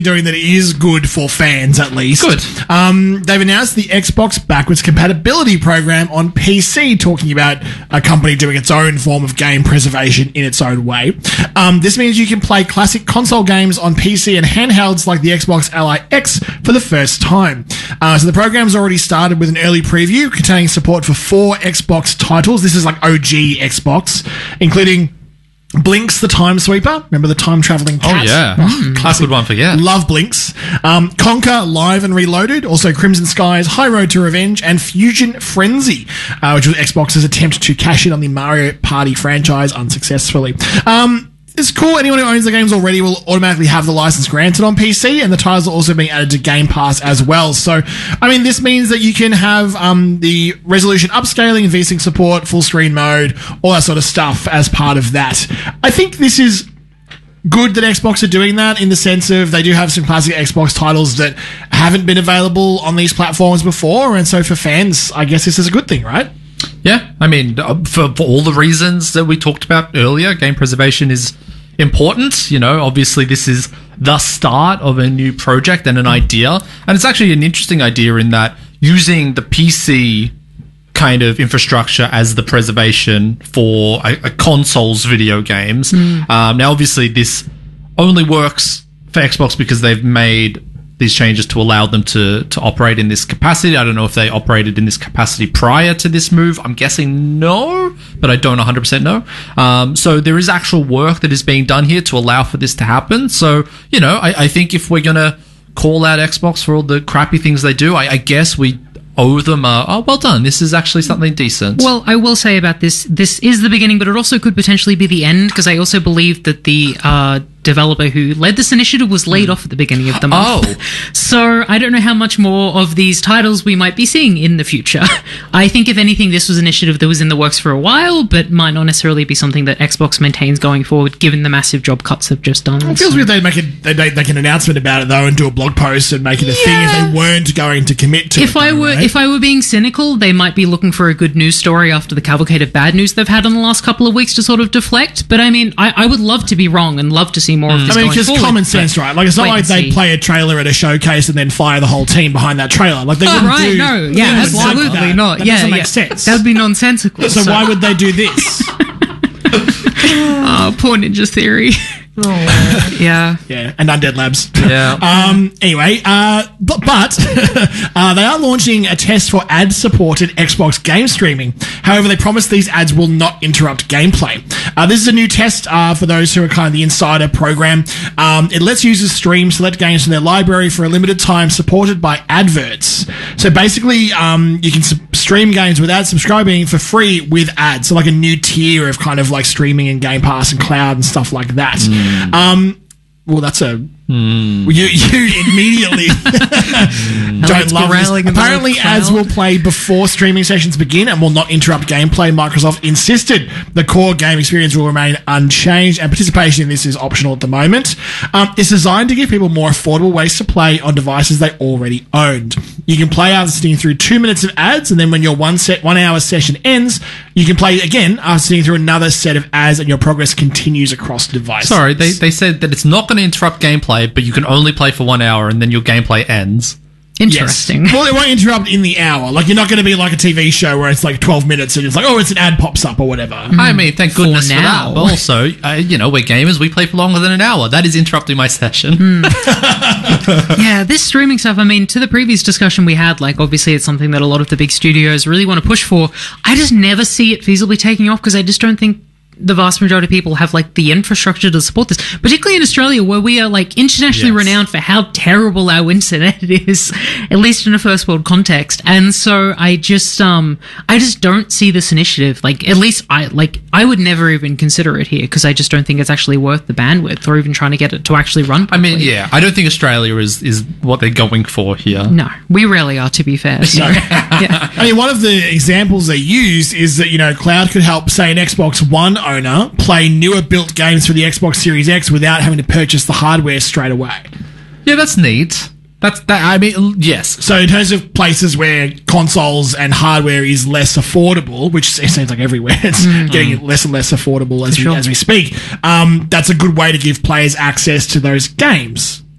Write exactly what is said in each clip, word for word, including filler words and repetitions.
doing that is good for fans, at least. Good. Um, they've announced the Xbox Backwards Compatibility Program on P C, talking about a company doing its own form of game preservation in its own way. Um, this means you can play classic console games on P C and handhelds like the Xbox Ally X for the first time. Uh, so the program's already started with an early preview containing support for four Xbox titles. This is like O G Xbox, including Blinks the Time Sweeper. Remember the time-traveling cat? Oh, yeah. Mm. Classic one for, yeah. Love Blinks. Um, Conquer Live and Reloaded. Also Crimson Skies, High Road to Revenge, and Fusion Frenzy, uh, which was Xbox's attempt to cash in on the Mario Party franchise unsuccessfully. Um, it's cool. Anyone who owns the games already will automatically have the license granted on P C, and the titles are also being added to Game Pass as well. So, I mean, this means that you can have um, the resolution upscaling, V-Sync support, full screen mode, all that sort of stuff as part of that. I think this is good that Xbox are doing that, in the sense of they do have some classic Xbox titles that haven't been available on these platforms before, and so for fans, I guess this is a good thing, right? Yeah, I mean, for, for all the reasons that we talked about earlier, game preservation is important. You know, obviously this is the start of a new project and an idea. And it's actually an interesting idea in that using the P C kind of infrastructure as the preservation for a, a console's video games. Mm. Um, now, obviously, this only works for Xbox because they've made these changes to allow them to to operate in this capacity. I don't know if they operated in this capacity prior to this move. I'm guessing no, but I don't one hundred percent know. Um, so there is actual work that is being done here to allow for this to happen. So, you know, I, I think if we're going to call out Xbox for all the crappy things they do, I, I guess we owe them a, oh, well done, this is actually something decent. Well, I will say about this, this is the beginning, but it also could potentially be the end, because I also believe that the uh, developer who led this initiative was laid mm. off at the beginning of the month. Oh. So I don't know how much more of these titles we might be seeing in the future. I think, if anything, this was an initiative that was in the works for a while, but might not necessarily be something that Xbox maintains going forward, given the massive job cuts they've just done. It feels so. weird they'd make, a, they'd make an announcement about it, though, and do a blog post and make it a yeah. thing if they weren't going to commit to if it. I though, were, right? If I were being cynical, they might be looking for a good news story after the cavalcade of bad news they've had in the last couple of weeks to sort of deflect. But I mean, I, I would love to be wrong and love to see more mm. of this I mean, going because forward, common sense, right? Like, it's not like they play a trailer at a showcase and then fire the whole team behind that trailer. Like, they oh, wouldn't right, do... no, yeah, absolutely like that. not. That yeah, doesn't yeah. make sense. That would be nonsensical. So, so why would they do this? Oh, poor Ninja Theory. Oh, yeah. Yeah, and Undead Labs. Yeah. um, anyway, uh, but, but uh, they are launching a test for ad-supported Xbox game streaming. However, they promise these ads will not interrupt gameplay. Uh, this is a new test uh, for those who are kind of the insider program. Um, it lets users stream select games from their library for a limited time, supported by adverts. So basically, um, you can su- stream games without subscribing for free with ads. So like a new tier of kind of like streaming and Game Pass and cloud and stuff like that. Mm. Um, well, that's a mm. you you immediately don't love this. Apparently, ads will play before streaming sessions begin and will not interrupt gameplay. Microsoft insisted the core game experience will remain unchanged, and participation in this is optional at the moment. Um, it's designed to give people more affordable ways to play on devices they already owned. You can play after sitting through two minutes of ads, and then when your one set one hour session ends, you can play again after sitting through another set of ads, and your progress continues across devices. Sorry, they they said that it's not going to interrupt gameplay, but you can only play for one hour, and then your gameplay ends. Interesting. Yes. Well, it won't interrupt in the hour. Like, you're not going to be like a T V show where it's like twelve minutes and it's like, oh, it's an ad pops up or whatever. Mm. I mean, thank for goodness for, now. that. But also, uh, you know, we're gamers. We play for longer than an hour. That is interrupting my session. Mm. Yeah, this streaming stuff, I mean, to the previous discussion we had, like, obviously it's something that a lot of the big studios really want to push for. I just never see it feasibly taking off because I just don't think the vast majority of people have like the infrastructure to support this, particularly in Australia, where we are like internationally yes. renowned for how terrible our internet is, at least in a first world context. And so I just um I just don't see this initiative, like, at least I like I would never even consider it here, because I just don't think it's actually worth the bandwidth or even trying to get it to actually run properly. I mean, yeah, I don't think Australia is is what they're going for here. No, we rarely are, to be fair. So, yeah. I mean, one of the examples they used is that, you know, cloud could help, say, an Xbox One owner play newer built games for the Xbox Series X without having to purchase the hardware straight away. Yeah, that's neat. That's that. I mean, yes. So in terms of places where consoles and hardware is less affordable, which it seems like everywhere, it's mm-hmm. getting less and less affordable as we, sure. as we speak. Um, that's a good way to give players access to those games.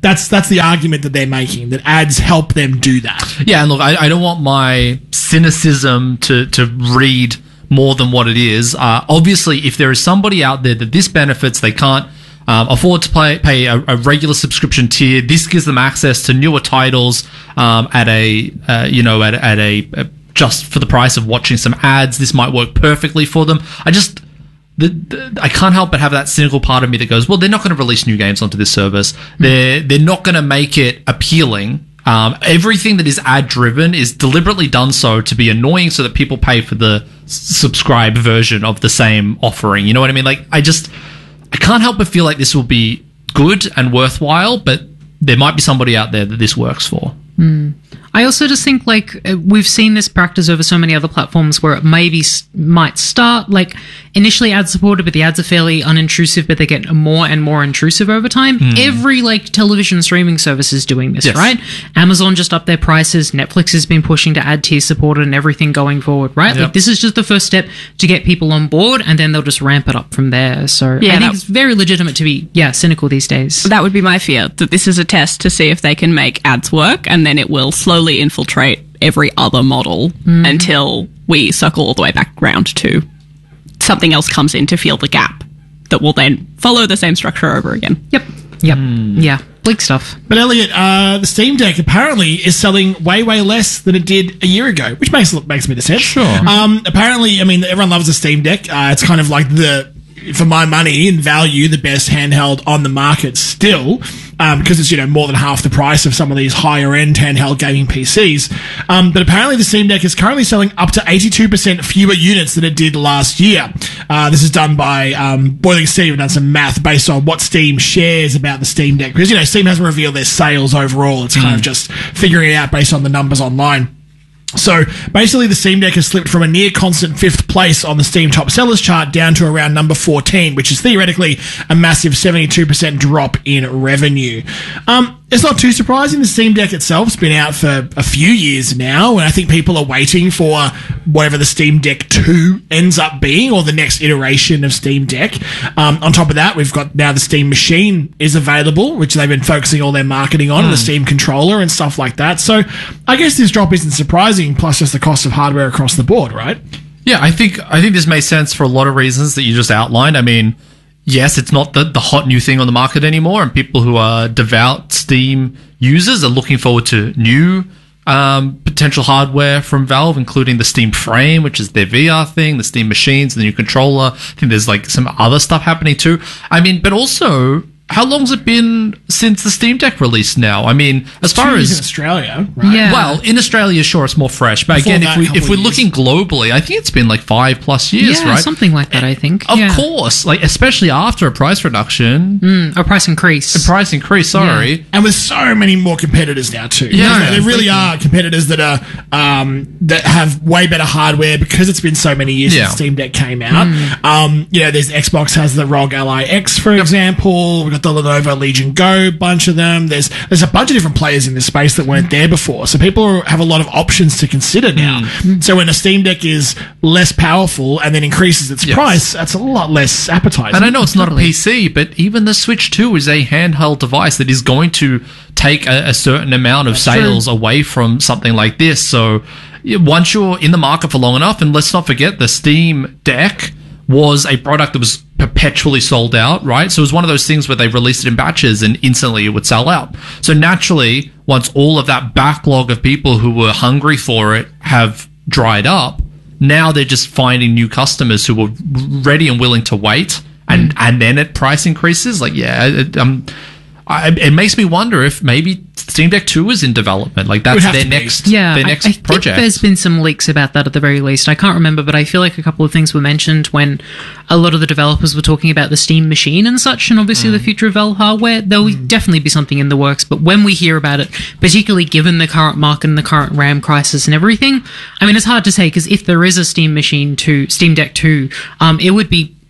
That's that's the argument that they're making, that ads help them do that. Yeah, and look, I, I don't want my cynicism to, to read more than what it is. Uh, obviously, if there is somebody out there that this benefits, they can't um, afford to pay, pay a, a regular subscription tier. This gives them access to newer titles um, at a uh, you know at, at a, a just for the price of watching some ads. This might work perfectly for them. I just. The, the, I can't help but have that cynical part of me that goes, well, they're not going to release new games onto this service. They're they're not going to make it appealing. Um, everything that is ad driven is deliberately done so to be annoying, so that people pay for the s- subscribed version of the same offering. You know what I mean? Like, I just I can't help but feel like this will be good and worthwhile, but there might be somebody out there that this works for. Mm. I also just think, like, we've seen this practice over so many other platforms where it maybe s- might start, like, initially ad-supported, but the ads are fairly unintrusive, but they get more and more intrusive over time. Mm. Every, like, television streaming service is doing this, yes. right? Amazon just upped their prices. Netflix has been pushing to ad tier supported and everything going forward, right? Yep. Like, this is just the first step to get people on board, and then they'll just ramp it up from there. So yeah, I think it's very legitimate to be, yeah, cynical these days. That would be my fear, that this is a test to see if they can make ads work, and then it will slowly infiltrate every other model mm. until we circle all the way back round to something else comes in to fill the gap that will then follow the same structure over again. Yep. Yep. Mm. Yeah. Bleak stuff. But Elliot, uh, the Steam Deck apparently is selling way, way less than it did a year ago, which makes makes a bit of sense. Sure. Um, apparently, I mean, everyone loves a Steam Deck. Uh, it's kind of like the, for my money and value, the best handheld on the market still, um, because it's, you know, more than half the price of some of these higher end handheld gaming P Cs. Um, but apparently the Steam Deck is currently selling up to eighty-two percent fewer units than it did last year. Uh, this is done by, um, Boiling Steve, and done some math based on what Steam shares about the Steam Deck. Because, you know, Steam hasn't revealed their sales overall. It's kind mm. of just figuring it out based on the numbers online. So basically the Steam Deck has slipped from a near constant fifth place on the Steam top sellers chart down to around number fourteen, which is theoretically a massive seventy-two percent drop in revenue. Um, it's not too surprising. The Steam Deck itself has been out for a few years now, and I think people are waiting for whatever the Steam Deck two ends up being, or the next iteration of Steam Deck. Um, on top of that, we've got now the Steam Machine is available, which they've been focusing all their marketing on, mm. and the Steam Controller and stuff like that. So I guess this drop isn't surprising, plus just the cost of hardware across the board, right? Yeah, I think I think this makes sense for a lot of reasons that you just outlined. I mean, yes, it's not the, the hot new thing on the market anymore, and people who are devout Steam users are looking forward to new um, potential hardware from Valve, including the Steam Frame, which is their V R thing, the Steam Machines, the new controller. I think there's like some other stuff happening too. I mean, but also, how long's it been since the Steam Deck released now? I mean, as far as in Australia, right? Yeah. Well, in Australia, sure, it's more fresh. But Before again, that, if we couple if we're of looking globally, I think it's been like five plus years, yeah, right? something like that, I think. Of yeah. course, like especially after a price reduction, mm, a price increase, a price increase. Sorry, Yeah. And with so many more competitors now too. Yeah, there, there really are competitors that are um, that have way better hardware because it's been so many years Yeah. since Steam Deck came out. Mm. Um, you know, there's Xbox has the R O G Ally X, for example. We've got the Lenovo Legion Go, bunch of them. There's there's a bunch of different players in this space that weren't there before. So people have a lot of options to consider now. Mm. So when a Steam Deck is less powerful and then increases its Yes. price, that's a lot less appetizing. and I know it's not a P C, but even the Switch two is a handheld device that is going to take a, a certain amount of That's sales away from something like this. So yeah, once you're in the market for long enough, and let's not forget the Steam Deck was a product that was perpetually sold out, right? So it was one of those things where they released it in batches and instantly it would sell out. So naturally, once all of that backlog of people who were hungry for it have dried up, now they're just finding new customers who are ready and willing to wait, and, mm. and then at price increases, like, yeah, it, um, I, it makes me wonder if maybe Steam Deck two is in development. Like, that's their next, yeah, their next I, I project. think there's been some leaks about that at the very least. I can't remember, but I feel like a couple of things were mentioned when a lot of the developers were talking about the Steam Machine and such, and obviously mm. the future of Valve hardware. There will mm. definitely be something in the works, but when we hear about it, particularly given the current market and the current RAM crisis and everything, I mean, it's hard to say, because if there is a Steam Machine two, Steam Deck two, um, it would be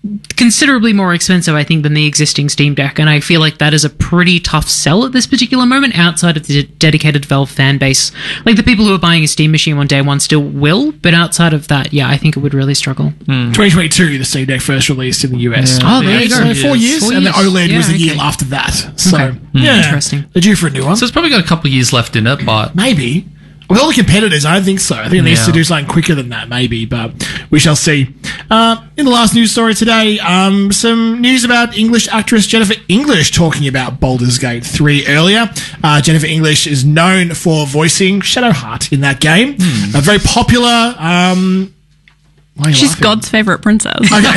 considerably more expensive, I think, than the existing Steam Deck, and I feel like that is a pretty tough sell at this particular moment outside of the dedicated Valve fan base. Like, the people who are buying a Steam machine on day one still will, but outside of that, yeah, I think it would really struggle. Mm. twenty twenty-two, the Steam Deck first released in the U S. Yeah. Oh, there you go. So four years, Four and years. the OLED Yeah, was a okay. year after that. So, Okay. yeah. Interesting. They're due for a new one. So it's probably got a couple of years left in it, but Maybe. With all the competitors, I don't think so. I think it needs Yeah. to do something quicker than that, maybe, but we shall see. Uh, in the last news story today, um, some news about English actress Jennifer English talking about Baldur's Gate three earlier. Uh, Jennifer English is known for voicing Shadowheart in that game. Hmm. A very popular... Um, why are you She's laughing? God's favourite princess.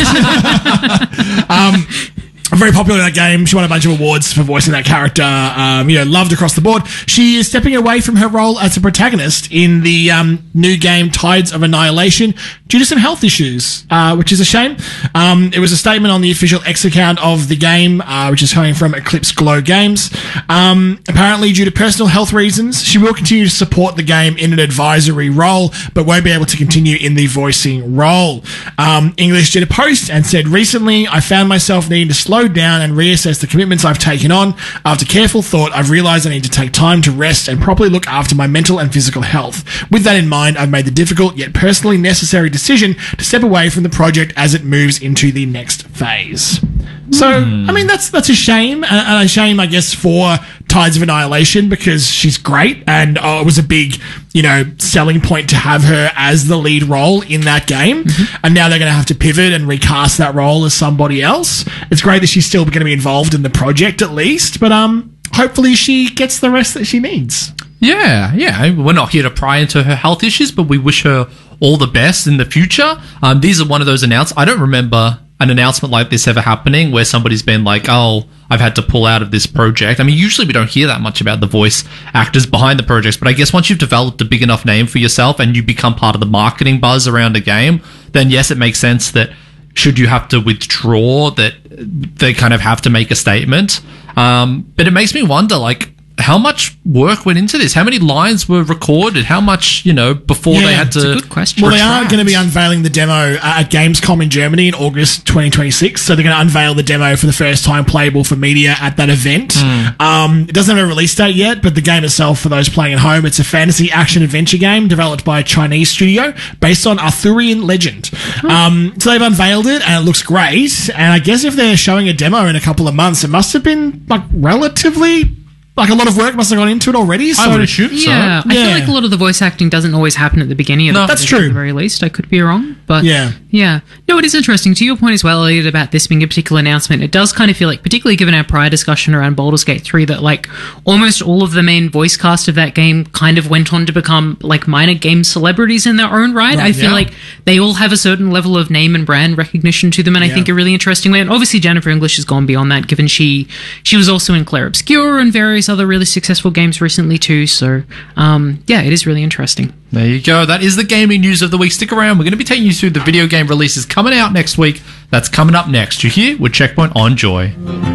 um, very popular in that game. She won a bunch of awards for voicing that character. Um, you know, loved across the board. She is stepping away from her role as a protagonist in the um, new game Tides of Annihilation due to some health issues, uh, which is a shame. Um, it was a statement on the official X account of the game, uh, which is coming from Eclipse Glow Games. Um, apparently, due to personal health reasons, she will continue to support the game in an advisory role, but won't be able to continue in the voicing role. Um, English did a post and said, "Recently, I found myself needing to slow down and reassess the commitments I've taken on. After careful thought, I've realized I need to take time to rest and properly look after my mental and physical health. With that in mind, I've made the difficult yet personally necessary decision to step away from the project as it moves into the next phase." So, I mean, that's that's a shame, and and a shame, I guess, for Tides of Annihilation, because she's great, and uh, it was a big, you know, selling point to have her as the lead role in that game. Mm-hmm. And now they're going to have to pivot and recast that role as somebody else. It's great that she's still going to be involved in the project, at least, but um, hopefully she gets the rest that she needs. yeah, yeah. We're not here to pry into her health issues, but we wish her all the best in the future. Um, these are one of those announcements. I don't remember an announcement like this ever happening where somebody's been like, oh, I've had to pull out of this project. I mean, usually we don't hear that much about the voice actors behind the projects, but I guess once you've developed a big enough name for yourself and you become part of the marketing buzz around a game, then yes, it makes sense that should you have to withdraw, that they kind of have to make a statement. Um, but it makes me wonder, like, how much work went into this? How many lines were recorded? How much, you know, before Yeah, they had to... it's a good question. Well, they are retract? going to be unveiling the demo uh, at Gamescom in Germany in August twenty twenty-six. So they're going to unveil the demo for the first time playable for media at that event. Mm. Um, it doesn't have a release date yet, but the game itself, for those playing at home, it's a fantasy action adventure game developed by a Chinese studio based on Arthurian legend. Oh. Um, so they've unveiled it and it looks great. And I guess if they're showing a demo in a couple of months, it must have been like relatively... Like, a lot of work must have gone into it already. So I would assume so. Yeah, I Yeah. feel like a lot of the voice acting doesn't always happen at the beginning of No. the That's project, true. At the very least, I could be wrong, but Yeah. yeah. No, it is interesting. To your point as well, Elliot, about this being a particular announcement, it does kind of feel like, particularly given our prior discussion around Baldur's Gate three, that like almost all of the main voice cast of that game kind of went on to become like minor game celebrities in their own right. I feel yeah. like they all have a certain level of name and brand recognition to them, and I think a really interesting way. And obviously, Jennifer English has gone beyond that, given she she was also in Claire Obscure and various other really successful games recently too. So um, yeah, it is really interesting. There you go. That is the gaming news of the week. Stick around. We're going to be taking you through the video game releases coming out next week. That's coming up next. You're here with Checkpoint on Joy.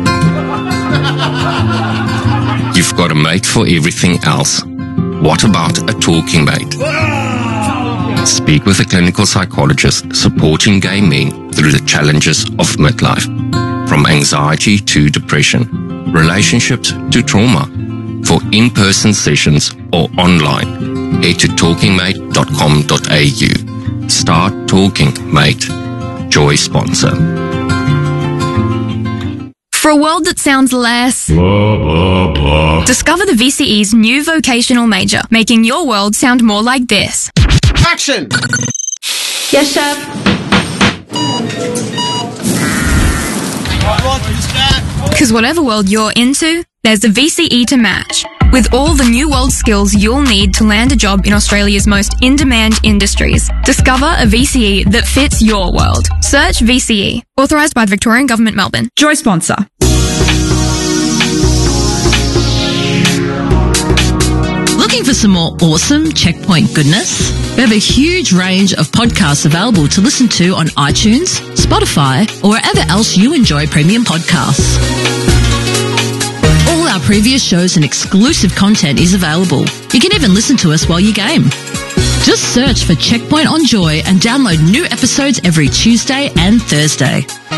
You've got a mate for everything else. What about a talking mate? Speak with a clinical psychologist supporting gay men through the challenges of midlife. From anxiety to depression, relationships to trauma. For in-person sessions or online, head to talking mate dot com dot a u. Start talking, mate. Joy sponsor. For a world that sounds less... Blah, blah, blah. Discover the V C E's new vocational major, making your world sound more like this. Action! Yes, chef. Because whatever world you're into, there's a V C E to match. With all the new world skills you'll need to land a job in Australia's most in-demand industries. Discover a V C E that fits your world. Search V C E. Authorised by the Victorian Government, Melbourne. Joy sponsor. Looking for some more awesome Checkpoint goodness? We have a huge range of podcasts available to listen to on iTunes, Spotify, or wherever else you enjoy premium podcasts. All our previous shows and exclusive content is available. You can even listen to us while you game. Just search for Checkpoint on Joy and download new episodes every Tuesday and Thursday.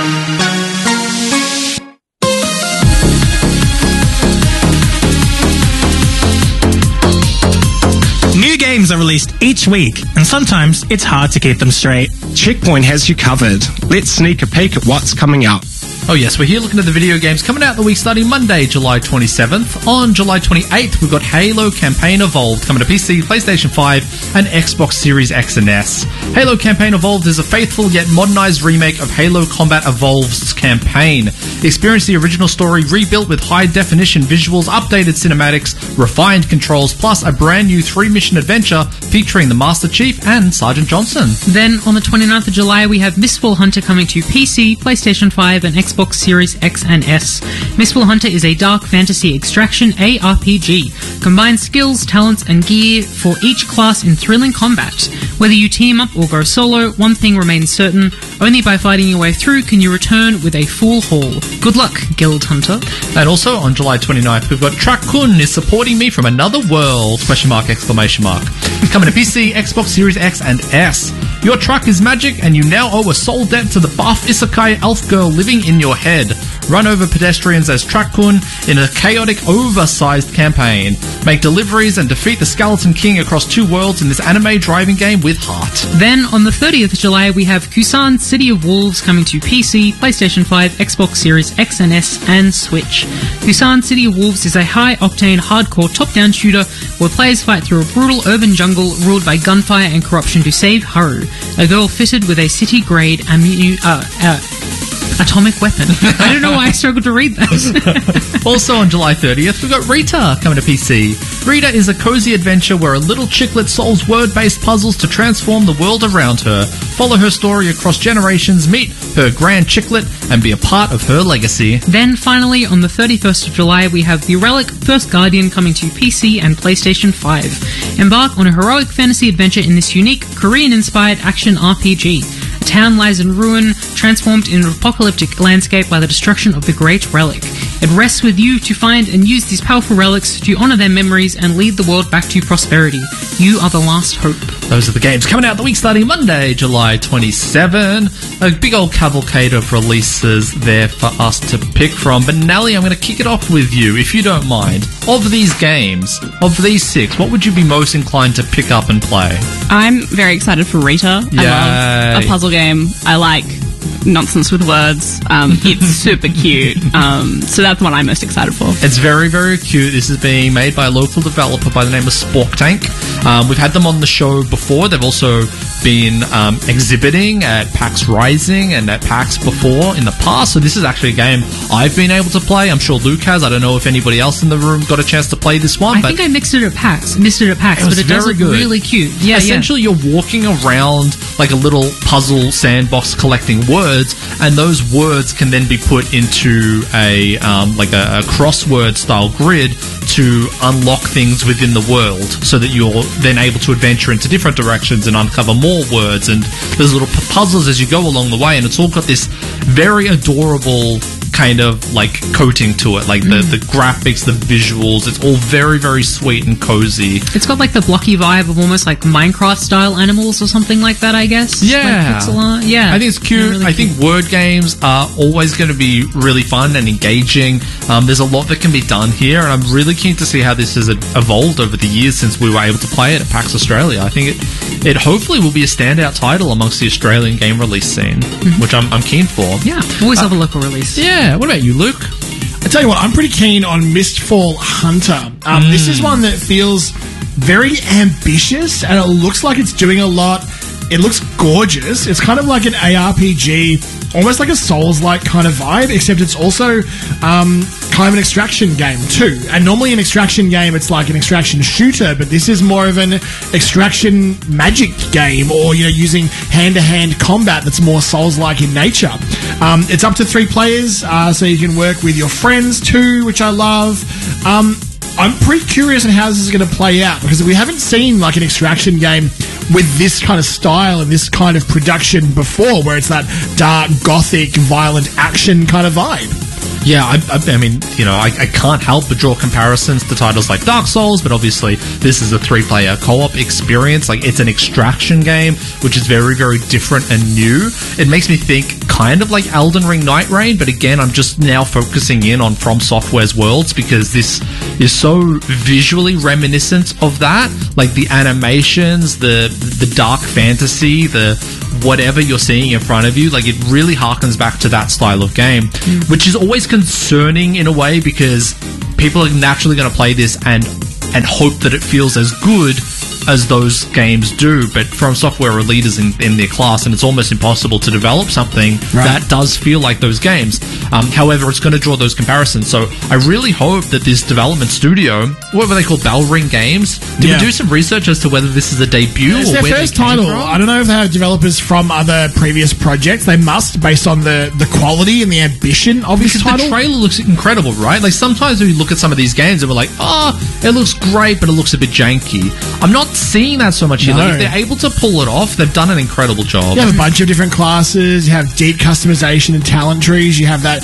New games are released each week, and sometimes it's hard to keep them straight. Checkpoint has you covered. Let's sneak a peek at what's coming out. Oh yes, we're here looking at the video games coming out the week starting Monday, July twenty-seventh. On July twenty-eighth, we've got Halo Campaign Evolved coming to P C, PlayStation five, and Xbox Series X and S. Halo Campaign Evolved is a faithful yet modernized remake of Halo Combat Evolved's campaign. Experience the original story rebuilt with high-definition visuals, updated cinematics, refined controls, plus a brand new three-mission adventure featuring the Master Chief and Sergeant Johnson. Then, on the twenty-ninth of July, we have Mistfall Hunter coming to P C, PlayStation five, and Xbox Series X and S. Mistfall Hunter is a dark fantasy extraction A R P G. Combine skills, talents, and gear for each class in thrilling combat. Whether you team up or go solo, one thing remains certain: only by fighting your way through can you return with a full haul. Good luck, Guild Hunter. And also on July twenty-ninth, we've got Truck Kun is supporting me from another world! Question mark, exclamation mark. Coming to P C, Xbox Series X and S. Your truck is magic, and you now owe a soul debt to the buff isekai elf girl living in your head. Run over pedestrians as Truck Kun in a chaotic, oversized campaign. Make deliveries and defeat the Skeleton King across two worlds in this anime driving game with heart. Then, on the thirtieth of July, we have Kusan City of Wolves coming to P C, PlayStation five, Xbox Series X and S, and Switch. Kusan City of Wolves is a high-octane, hardcore top-down shooter where players fight through a brutal urban jungle ruled by gunfire and corruption to save Haru, a girl fitted with a city-grade ammu- uh, uh, atomic weapon. I don't know why I struggled to read that. Also on July thirtieth, we've got Rita coming to P C. Rita is a cozy adventure where a little chicklet solves word-based puzzles to transform the world around her. Follow her story across generations, meet her grand chicklet, and be a part of her legacy. Then finally, on the thirty-first of July, we have The Relic First Guardian coming to P C and PlayStation five. Embark on a heroic fantasy adventure in this unique, Korean-inspired action R P G. A town lies in ruin, transformed in an apocalyptic landscape by the destruction of the Great Relic. It rests with you to find and use these powerful relics to honour their memories and lead the world back to prosperity. You are the last hope. Those are the games coming out the week starting Monday, July twenty-seventh. A big old cavalcade of releases there for us to pick from. But Nelly, I'm going to kick it off with you, if you don't mind. Of these games, of these six, what would you be most inclined to pick up and play? I'm very excited for Rita. Yay. I love a puzzle game. I like nonsense with words. Um, it's super cute. Um, so that's what I'm most excited for. It's very, very cute. This is being made by a local developer by the name of Spork Tank. Um, we've had them on the show before. They've also been um, exhibiting at PAX Rising and at PAX before in the past. So this is actually a game I've been able to play. I'm sure Luke has. I don't know if anybody else in the room got a chance to play this one. I but think I mixed it at PAX. Missed it at PAX, it was but it does very look good. really cute. Yeah, Essentially, yeah. you're walking around like a little puzzle sandbox collecting words, and those words can then be put into a um, like a, a crossword style grid to unlock things within the world, so that you're then able to adventure into different directions and uncover more words. And there's little p- puzzles as you go along the way, and it's all got this very adorable kind of like coating to it, like the, Mm. the graphics, the visuals. It's all very, very sweet and cozy. It's got like the blocky vibe of almost like Minecraft style animals or something like that, I guess. Yeah. Like pixel art. Yeah. I think it's cute. They're really I think word games are always going to be really fun and engaging. Um, there's a lot that can be done here, and I'm really keen to see how this has evolved over the years since we were able to play it at PAX Australia. I think it, it hopefully will be a standout title amongst the Australian game release scene, Mm-hmm. which I'm, I'm keen for. Yeah. Always love a local release. Yeah. What about you, Luke? I tell you what, I'm pretty keen on Mistfall Hunter. Um, Mm. This is one that feels very ambitious, and it looks like it's doing a lot. It looks gorgeous. It's kind of like an A R P G, almost like a Souls-like kind of vibe, except it's also um, kind of an extraction game too. And normally an extraction game, it's like an extraction shooter, but this is more of an extraction magic game, or you know, using hand-to-hand combat that's more Souls-like in nature. Um, it's up to three players, uh, so you can work with your friends too, which I love. Um, I'm pretty curious on how this is going to play out, because we haven't seen like an extraction game with this kind of style and this kind of production before, where it's that dark, gothic, violent action kind of vibe. Yeah, I, I, I mean, you know, I, I can't help but draw comparisons to titles like Dark Souls, but obviously this is a three-player co-op experience. Like, it's an extraction game, which is very, very different and new. It makes me think kind of like Elden Ring Night Rain, but again, I'm just now focusing in on From Software's worlds because this is so visually reminiscent of that, like the animations, the the dark fantasy, the whatever you're seeing in front of you, like it really harkens back to that style of game, mm. which is always concerning in a way because people are naturally going to play this and and hope that it feels as good as those games do, but From Software are leaders in, in their class, and it's almost impossible to develop something right. that does feel like those games. Um, however, it's going to draw those comparisons, so I really hope that this development studio, what were they called, Bell Ring Games, did yeah. we do some research as to whether this is a debut it's or their where first they came title. from? I don't know if they have developers from other previous projects. They must, based on the, the quality and the ambition of because this title. The trailer looks incredible, right? Like sometimes we look at some of these games and we're like, oh, it looks great, but it looks a bit janky. I'm not seeing that so much here. No. Like, if they're able to pull it off, they've done an incredible job. You have a bunch of different classes. You have deep customization and talent trees. You have that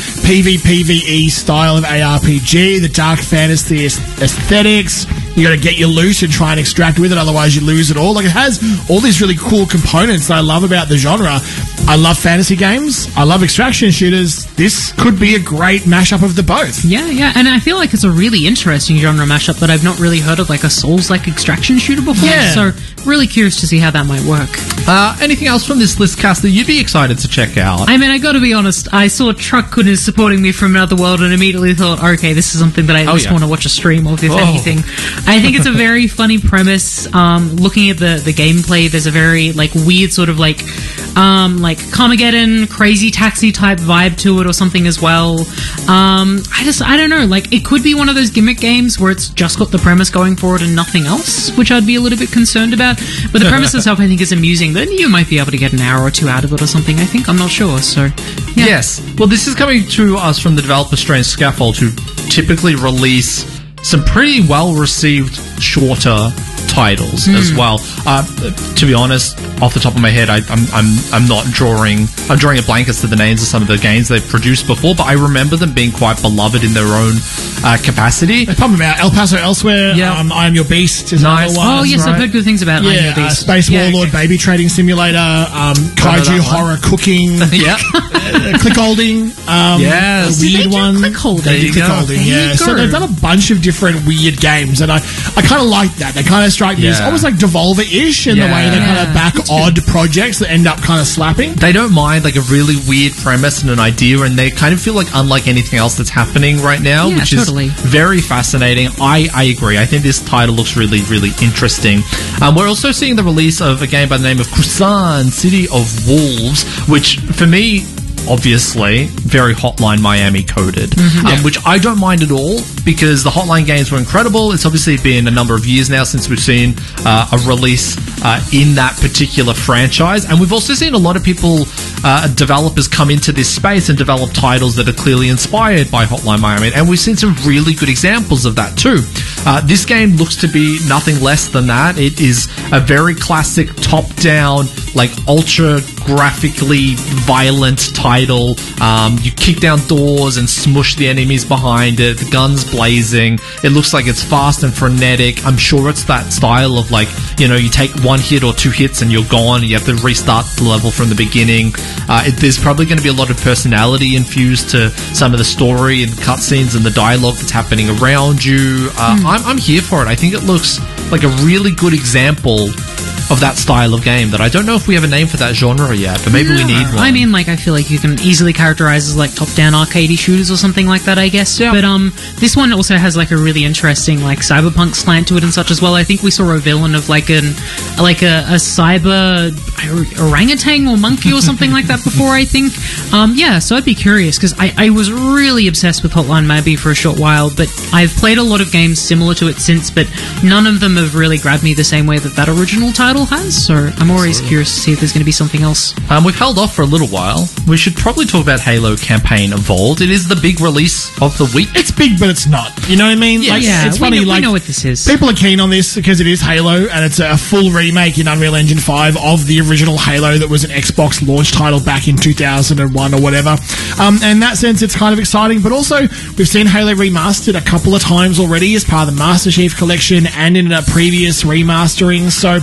PvPvE style of A R P G, the dark fantasy aesthetics. You got to get your loot and try and extract with it, otherwise you lose it all. Like, it has all these really cool components that I love about the genre. I love fantasy games. I love extraction shooters. This could be a great mashup of the both. Yeah, yeah, and I feel like it's a really interesting genre mashup that I've not really heard of, like a Souls-like extraction shooter before. Yeah. So really curious to see how that might work. Uh, anything else from this list, Cass, that you'd be excited to check out? I mean, I got to be honest. I saw Truck Goodness supporting me from Another World and immediately thought, okay, this is something that I at oh, least yeah. want to watch a stream of, if oh. anything. I think it's a very funny premise. Um, looking at the, the gameplay, there's a very like weird sort of like um, like Carmageddon, Crazy Taxi type vibe to it or something as well. Um, I just, I don't know. Like, it could be one of those gimmick games where it's just got the premise going for it and nothing else, which I'd be a little bit concerned about. But the premise itself, I think, is amusing. Then you might be able to get an hour or two out of it or something, I think. I'm not sure. So, yeah. Yes. Well, this is coming to us from the developer Strange Scaffold, who typically release some pretty well-received shorter titles mm. as well. Uh, to be honest, off the top of my head, I, I'm I'm I'm not drawing. I'm drawing a blank as to the names of some of the games they've produced before, but I remember them being quite beloved in their own uh, capacity. They pump them out. El Paso Elsewhere. Yeah. Um, I Am Your Beast is nice. another one. Oh yes, right? I've heard good things about yeah, I Am Your uh, Beast. Space yeah, Warlord okay. Baby Trading Simulator. Um, Kaiju Horror Cooking. yeah. uh, Click Holding. Um, yes. A weird Did they do one. Click Holding? They did Click Holding. Yeah. So they've done a bunch of different weird games, and I I kind of like that. They kind of strike me yeah. as almost like Devolver-ish in yeah. the way they Yeah. kind of back odd projects that end up kind of slapping. They don't mind like a really weird premise and an idea, and they kind of feel like unlike anything else that's happening right now, Yeah, which totally. is very fascinating. I, I agree. I think this title looks really, really interesting. Um, we're also seeing the release of a game by the name of Kusan, City of Wolves, which for me, obviously, very Hotline Miami coded, Mm-hmm. um, Yeah. which I don't mind at all because the Hotline games were incredible. It's obviously been a number of years now since we've seen uh, a release uh, in that particular franchise, and we've also seen a lot of people, uh, developers, come into this space and develop titles that are clearly inspired by Hotline Miami, and we've seen some really good examples of that too. Uh, this game looks to be nothing less than that. It is a very classic top-down, like ultra graphically violent title. Um, you kick down doors and smush the enemies behind it. The gun's blazing. It looks like it's fast and frenetic. I'm sure it's that style of like, you know, you take one hit or two hits and you're gone. You have to restart the level from the beginning. Uh, it, there's probably going to be a lot of personality infused to some of the story and cutscenes and the dialogue that's happening around you. Uh, mm. I'm, I'm here for it. I think it looks like a really good example of that style of game that I don't know if we have a name for that genre yet, but maybe yeah. we need one. I mean, like, I feel like you can easily characterize as like top-down arcadey shooters or something like that, I guess. Yeah. But um, this one also has like a really interesting like cyberpunk slant to it and such as well. I think we saw a villain of like an like a, a cyber orangutan or monkey or something like that before, I think. Um, yeah, so I'd be curious because I, I was really obsessed with Hotline Miami for a short while, but I've played a lot of games similar to it since, but none of them have really grabbed me the same way that that original title has, so I'm always Absolutely. curious to see if there's going to be something else. Um, we've held off for a little while. We should probably talk about Halo Campaign Evolved. It is the big release of the week. It's big, but it's not. You know what I mean? Yeah, like, yeah it's we funny. Know, like, we know what this is. People are keen on this because it is Halo, and it's a full remake in Unreal Engine five of the original Halo that was an Xbox launch title back in two thousand one or whatever. Um, and in that sense, it's kind of exciting. But also, we've seen Halo remastered a couple of times already as part of the Master Chief Collection and in a previous remastering. So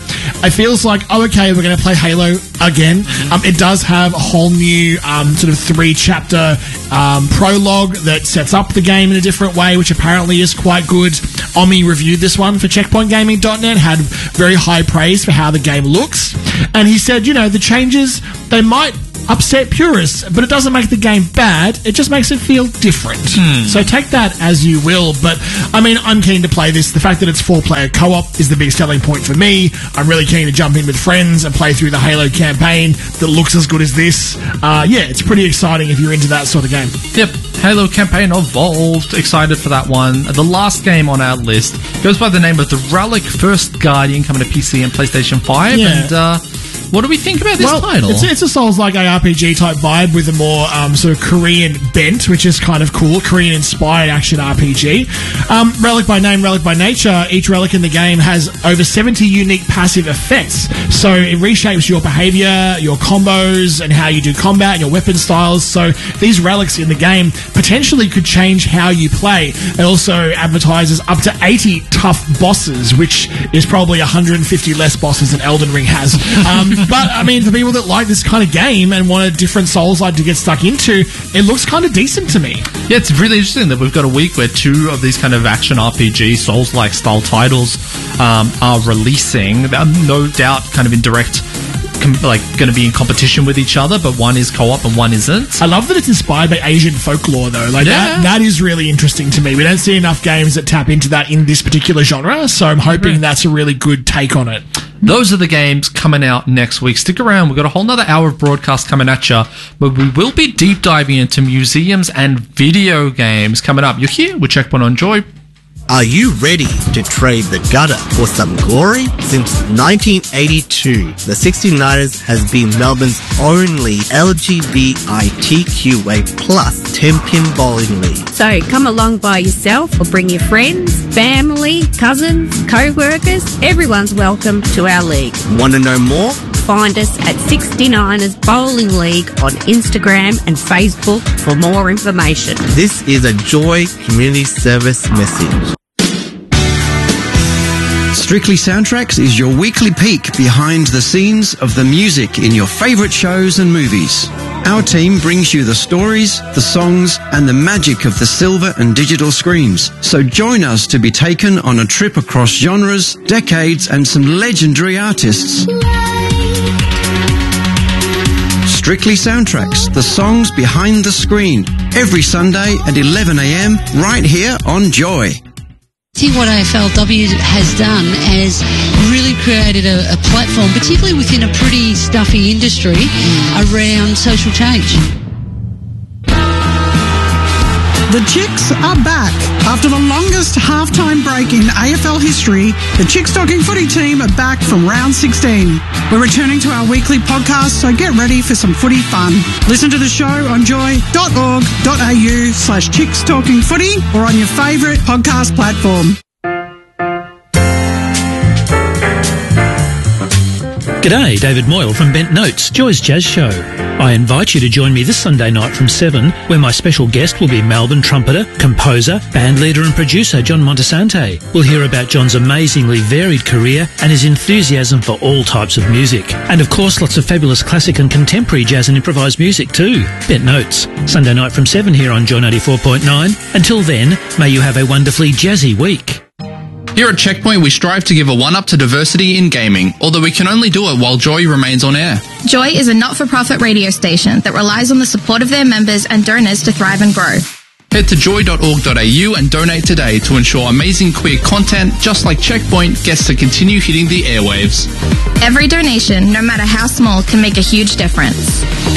it feels like, oh, okay, we're going to play Halo again. Um, it does have a whole new um, sort of three-chapter um, prologue that sets up the game in a different way, which apparently is quite good. Omi reviewed this one for checkpoint gaming dot net, had very high praise for how the game looks. And he said, you know, the changes, they might upset purists, but it doesn't make the game bad. It just makes it feel different. Hmm. So take that as you will. But, I mean, I'm keen to play this. The fact that it's four-player co-op is the big selling point for me. I'm really keen to jump in with friends and play through the Halo campaign that looks as good as this. Uh, yeah, it's pretty exciting if you're into that sort of game. Yep. Halo Campaign Evolved. Excited for that one. The last game on our list goes by the name of The Relic First Guardian, coming to P C and PlayStation five. Yeah. And, uh... what do we think about this well, title? It's, it's a Souls-like A R P G type vibe with a more um, sort of Korean bent, which is kind of cool. Korean-inspired action R P G. Um, relic by name, relic by nature. Each relic in the game has over seventy unique passive effects. So it reshapes your behavior, your combos, and how you do combat, and your weapon styles. So these relics in the game potentially could change how you play. It also advertises up to eighty tough bosses, which is probably one hundred fifty less bosses than Elden Ring has. Um, But, I mean, for people that like this kind of game and want a different Souls-like to get stuck into, it looks kind of decent to me. Yeah, it's really interesting that we've got a week where two of these kind of action R P G, Souls-like style titles um, are releasing. They're no doubt kind of in direct, com- like, going to be in competition with each other, but one is co-op and one isn't. I love that it's inspired by Asian folklore, though. Like, Yeah. that, that is really interesting to me. We don't see enough games that tap into that in this particular genre, so I'm hoping that's a really good take on it. Those are the games coming out next week. Stick around. We've got a whole nother hour of broadcast coming at you, but we will be deep diving into museums and video games coming up. You're here with Checkpoint on Joy. Are you ready to trade the gutter for some glory? Since nineteen eighty-two, the sixty-niners has been Melbourne's only L G B T Q A plus ten-pin bowling league. So come along by yourself or bring your friends, family, cousins, co-workers. Everyone's welcome to our league. Want to know more? Find us at sixty-niners Bowling League on Instagram and Facebook for more information. This is a Joy Community Service message. Strictly Soundtracks is your weekly peek behind the scenes of the music in your favourite shows and movies. Our team brings you the stories, the songs, and the magic of the silver and digital screens. So join us to be taken on a trip across genres, decades, and some legendary artists. Strictly Soundtracks, the songs behind the screen. Every Sunday at eleven a.m. right here on Joy. I think what A F L W has done is really created a, a platform, particularly within a pretty stuffy industry, around social change. The Chicks are back. After the longest halftime break in A F L history, the Chicks Talking Footy team are back from round sixteen. We're returning to our weekly podcast, so get ready for some footy fun. Listen to the show on joy dot org dot a u slash Chicks Talking Footy or on your favourite podcast platform. G'day, David Moyle from Bent Notes, Joy's Jazz Show. I invite you to join me this Sunday night from seven, where my special guest will be Melbourne trumpeter, composer, bandleader and producer John Montesante. We'll hear about John's amazingly varied career and his enthusiasm for all types of music. And of course, lots of fabulous classic and contemporary jazz and improvised music too. Bent Notes, Sunday night from seven here on Joy ninety-four point nine. Until then, may you have a wonderfully jazzy week. Here at Checkpoint, we strive to give a one-up to diversity in gaming, although we can only do it while Joy remains on air. Joy is a not-for-profit radio station that relies on the support of their members and donors to thrive and grow. Head to joy dot org dot a u and donate today to ensure amazing queer content, just like Checkpoint, gets to continue hitting the airwaves. Every donation, no matter how small, can make a huge difference.